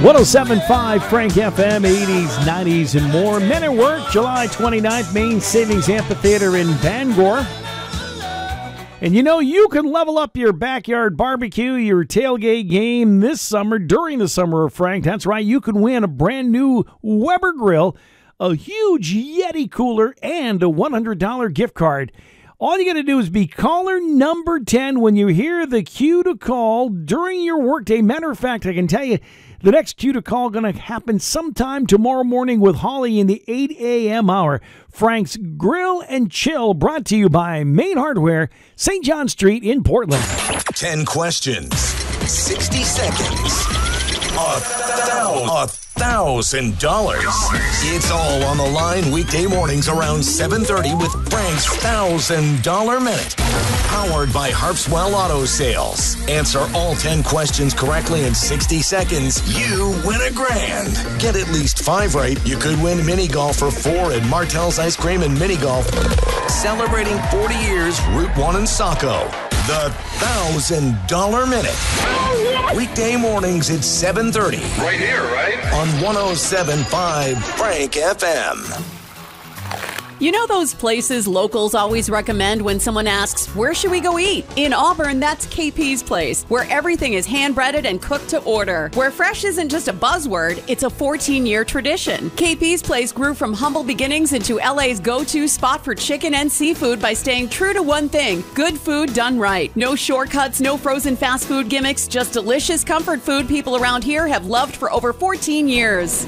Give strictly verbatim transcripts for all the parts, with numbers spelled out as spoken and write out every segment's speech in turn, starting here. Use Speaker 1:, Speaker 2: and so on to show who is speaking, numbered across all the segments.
Speaker 1: one oh seven point five Frank F M, eighties, nineties, and more. Men at Work, July twenty-ninth, Main Savings Amphitheater in Bangor. And you know, you can level up your backyard barbecue, your tailgate game this summer, during the summer of Frank. That's right, you can win a brand new Weber grill, a huge Yeti cooler, and a one hundred dollars gift card. All you got to do is be caller number ten when you hear the cue to call during your workday. Matter of fact, I can tell you, the next cue to call going to happen sometime tomorrow morning with Holly in the eight a.m. hour. Frank's Grill and Chill, brought to you by Main Hardware, Saint John Street in Portland.
Speaker 2: Ten questions, sixty seconds, a thousand. Thousand dollars. It's all on the line weekday mornings around seven thirty with Frank's Thousand Dollar Minute. Powered by Harpswell Auto Sales. Answer all ten questions correctly in sixty seconds. You win a grand. Get at least five right. You could win mini golf for four at Martell's Ice Cream and Mini Golf. Celebrating forty years, Route one in Saco. The Thousand Dollar Minute. Weekday mornings at seven thirty.
Speaker 3: Right here, right?
Speaker 2: On one oh seven point five Frank F M.
Speaker 4: You know those places locals always recommend when someone asks, where should we go eat? In Auburn, that's K P's Place, where everything is hand-breaded and cooked to order. Where fresh isn't just a buzzword, it's a fourteen-year tradition. K P's Place grew from humble beginnings into L A's go-to spot for chicken and seafood by staying true to one thing, good food done right. No shortcuts, no frozen fast food gimmicks, just delicious comfort food people around here have loved for over fourteen years.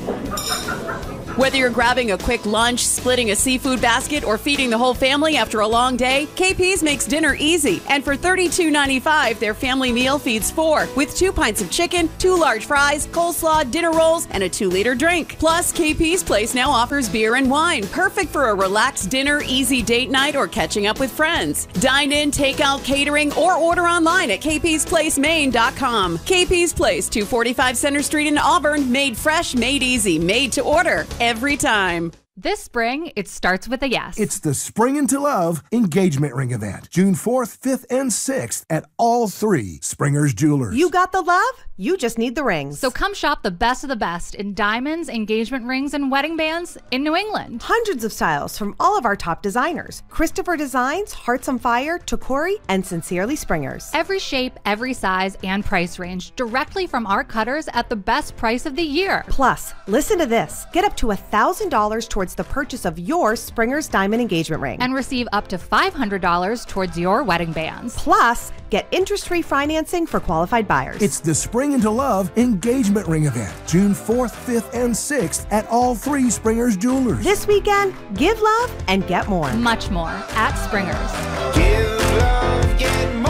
Speaker 4: Whether you're grabbing a quick lunch, splitting a seafood basket, or feeding the whole family after a long day, K P's makes dinner easy. And for thirty-two ninety-five, their family meal feeds four, with two pints of chicken, two large fries, coleslaw, dinner rolls, and a two-liter drink. Plus, K P's Place now offers beer and wine, perfect for a relaxed dinner, easy date night, or catching up with friends. Dine in, take out, catering, or order online at k p's place maine dot com. K P's Place, two forty-five Center Street in Auburn, made fresh, made easy, made to order. Every time.
Speaker 5: This spring, it starts with a yes.
Speaker 6: It's the Spring Into Love engagement ring event, June fourth, fifth, and sixth at all three Springer's Jewelers.
Speaker 7: You got the love? You just need the rings.
Speaker 5: So come shop the best of the best in diamonds, engagement rings, and wedding bands in New England.
Speaker 7: Hundreds of styles from all of our top designers. Christopher Designs, Hearts on Fire, Tokori, and Sincerely Springers.
Speaker 5: Every shape, every size, and price range directly from our cutters at the best price of the year.
Speaker 7: Plus, listen to this. Get up to one thousand dollars towards the purchase of your Springer's diamond engagement ring.
Speaker 5: And receive up to five hundred dollars towards your wedding bands.
Speaker 7: Plus, get interest-free financing for qualified buyers.
Speaker 6: It's the Spring Into Love engagement ring event, June fourth, fifth, and sixth at all three Springer's Jewelers.
Speaker 7: This weekend, give love and get more.
Speaker 5: Much more at Springer's.
Speaker 8: Give love, get more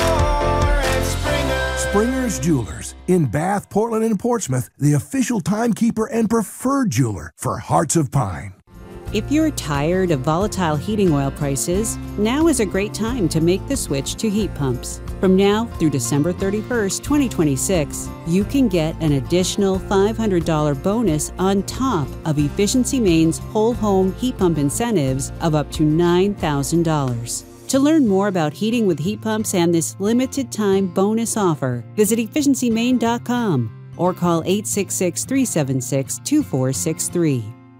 Speaker 8: at Springer's.
Speaker 6: Springer's Jewelers in Bath, Portland, and Portsmouth, the official timekeeper and preferred jeweler for Hearts of Pine.
Speaker 9: If you're tired of volatile heating oil prices, now is a great time to make the switch to heat pumps. From now through December thirty-first, twenty twenty-six, you can get an additional five hundred dollars bonus on top of Efficiency Maine's whole home heat pump incentives of up to nine thousand dollars. To learn more about heating with heat pumps and this limited time bonus offer, visit efficiency maine dot com or call eight six six, three seven six, two four six three.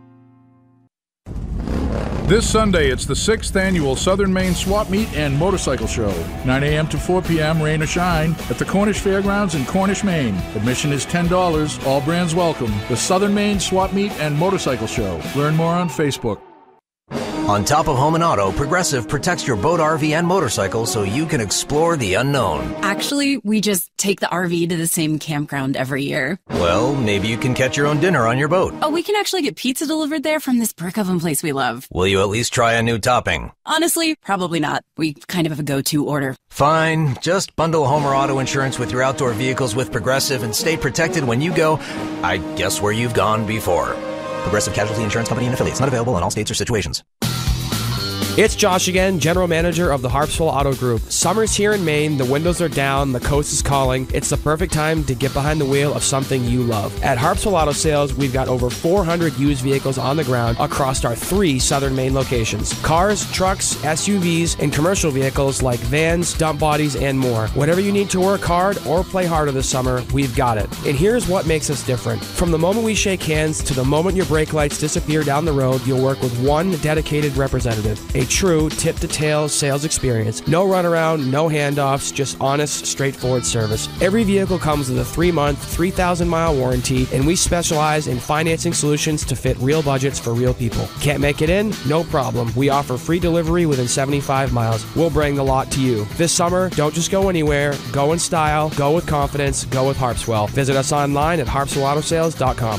Speaker 10: This Sunday, it's the sixth annual Southern Maine Swap Meet and Motorcycle Show. nine a.m. to four p.m., rain or shine, at the Cornish Fairgrounds in Cornish, Maine. Admission is ten dollars. All brands welcome. The Southern Maine Swap Meet and Motorcycle Show. Learn more on Facebook.
Speaker 11: On top of home and auto, Progressive protects your boat, R V, and motorcycle so you can explore the unknown.
Speaker 12: Actually, we just take the R V to the same campground every year.
Speaker 11: Well, maybe you can catch your own dinner on your boat.
Speaker 12: Oh, we can actually get pizza delivered there from this brick oven place we love.
Speaker 11: Will you at least try a new topping?
Speaker 12: Honestly, probably not. We kind of have a go-to order.
Speaker 11: Fine. Just bundle home or auto insurance with your outdoor vehicles with Progressive and stay protected when you go, I guess, where you've gone before. Progressive Casualty Insurance Company and affiliates. Not available in all states or situations.
Speaker 3: It's Josh again, General Manager of the Harpswell Auto Group. Summer's here in Maine, the windows are down, the coast is calling. It's the perfect time to get behind the wheel of something you love. At Harpswell Auto Sales, we've got over four hundred used vehicles on the ground across our three southern Maine locations. Cars, trucks, S U Vs, and commercial vehicles like vans, dump bodies, and more. Whatever you need to work hard or play harder this summer, we've got it. And here's what makes us different. From the moment we shake hands to the moment your brake lights disappear down the road, you'll work with one dedicated representative. A true tip-to-tail sales experience. No runaround, no handoffs, just honest, straightforward service. Every vehicle comes with a three-month, three thousand mile warranty, and we specialize in financing solutions to fit real budgets for real people. Can't make it in? No problem. We offer free delivery within seventy-five miles. We'll bring the lot to you. This summer, don't just go anywhere. Go in style, go with confidence, go with Harpswell. Visit us online at harpswell auto sales dot com.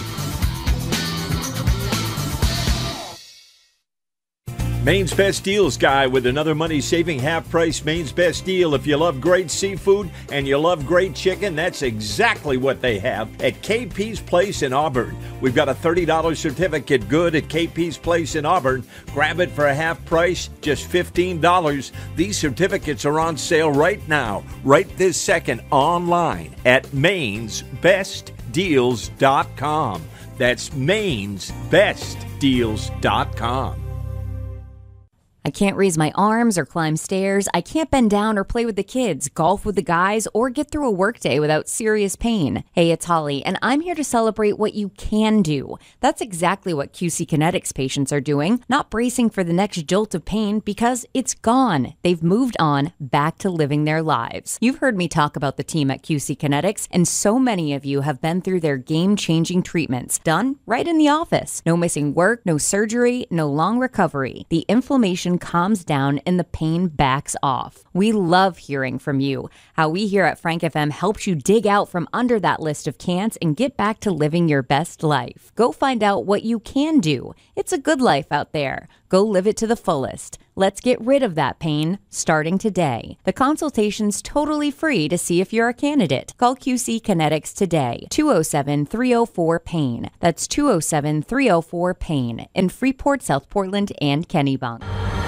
Speaker 13: Maine's Best Deals guy with another money-saving half-price Maine's Best Deal. If you love great seafood and you love great chicken, that's exactly what they have at K P's Place in Auburn. We've got a thirty dollars certificate good at K P's Place in Auburn. Grab it for a half price, just fifteen dollars. These certificates are on sale right now, right this second, online at mains best deals dot com. That's mains best deals dot com.
Speaker 14: I can't raise my arms or climb stairs. I can't bend down or play with the kids, golf with the guys, or get through a workday without serious pain. Hey, it's Holly, and I'm here to celebrate what you can do. That's exactly what Q C Kinetics patients are doing, not bracing for the next jolt of pain because it's gone. They've moved on, back to living their lives. You've heard me talk about the team at Q C Kinetics, and so many of you have been through their game-changing treatments, done right in the office. No missing work, no surgery, no long recovery. The inflammation calms down and the pain backs off. We love hearing from you. How we here at Frank F M helps you dig out from under that list of can'ts and get back to living your best life. Go find out what you can do. It's a good life out there. Go live it to the fullest. Let's get rid of that pain starting today. The consultation's totally free to see if you're a candidate. Call Q C Kinetics today. two oh seven, three oh four, pain. That's two oh seven, three oh four, pain in Freeport, South Portland, and Kennebunk.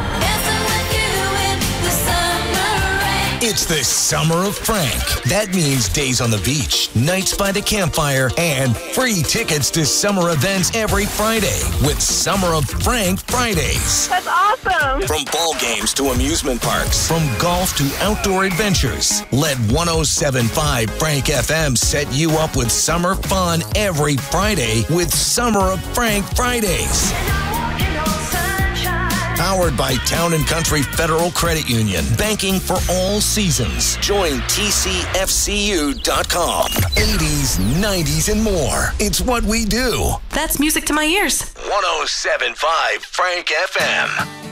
Speaker 2: It's the summer of Frank. That means days on the beach, nights by the campfire, and free tickets to summer events every Friday with Summer of Frank Fridays.
Speaker 15: That's awesome.
Speaker 2: From ball games to amusement parks, from golf to outdoor adventures, let one oh seven point five Frank F M set you up with summer fun every Friday with Summer of Frank Fridays. Powered by Town and Country Federal Credit Union. Banking for all seasons. Join T C F C U dot com. eighties, nineties, and more. It's what we do.
Speaker 15: That's music to my ears.
Speaker 2: one oh seven point five Frank F M.